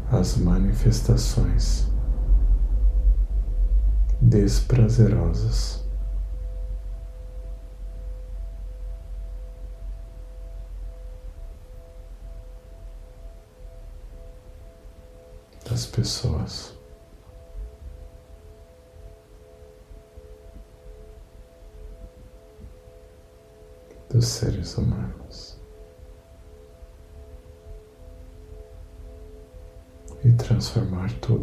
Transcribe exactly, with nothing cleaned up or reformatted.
as manifestações desprazerosas das pessoas. Dos seres humanos. E transformar tudo